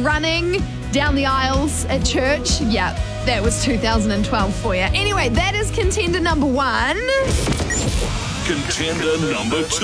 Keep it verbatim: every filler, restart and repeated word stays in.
running down the aisles at church. Yeah, that was two thousand twelve for you. Anyway, that is contender number one. Contender number two.